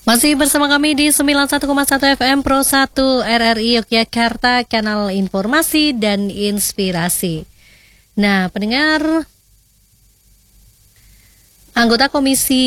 Masih bersama kami di 91,1 FM Pro 1 RRI Yogyakarta, kanal informasi dan inspirasi. Nah, pendengar, anggota Komisi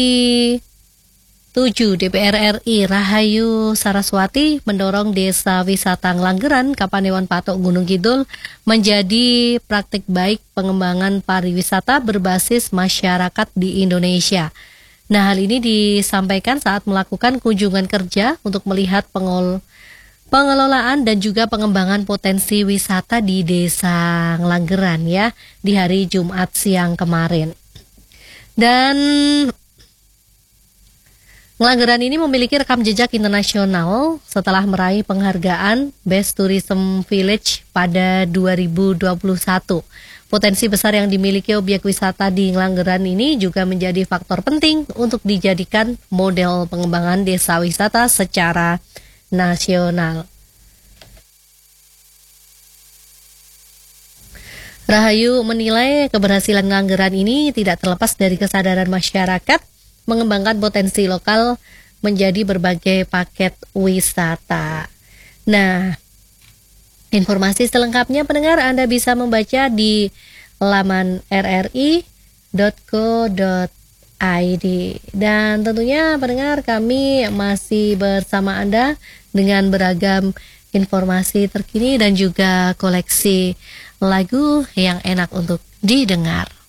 7 DPR RI Rahayu Saraswati mendorong Desa Wisata Ngelanggeran, Kapanewon Patok, Gunung Kidul menjadi praktik baik pengembangan pariwisata berbasis masyarakat di Indonesia. Nah, hal ini disampaikan saat melakukan kunjungan kerja untuk melihat pengelolaan dan juga pengembangan potensi wisata di Desa Ngelanggeran ya, di hari Jumat siang kemarin. Dan Ngelanggeran ini memiliki rekam jejak internasional setelah meraih penghargaan Best Tourism Village pada 2021. Potensi besar yang dimiliki objek wisata di Ngelanggeran ini juga menjadi faktor penting untuk dijadikan model pengembangan desa wisata secara nasional. Rahayu menilai keberhasilan Ngelanggeran ini tidak terlepas dari kesadaran masyarakat mengembangkan potensi lokal menjadi berbagai paket wisata. Nah, informasi selengkapnya pendengar Anda bisa membaca di laman rri.co.id. Dan tentunya pendengar, kami masih bersama Anda dengan beragam informasi terkini dan juga koleksi lagu yang enak untuk didengar.